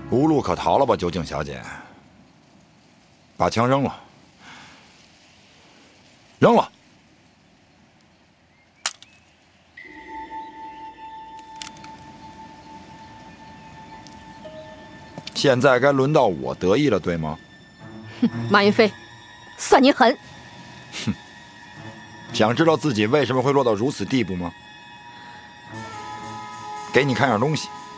无路可逃了吧，酒井小姐？把枪扔了，扔了！现在该轮到我得意了，对吗？ 哼，马云飞，算你狠！ 哼，想知道自己为什么会落到如此地步吗？给你看样东西。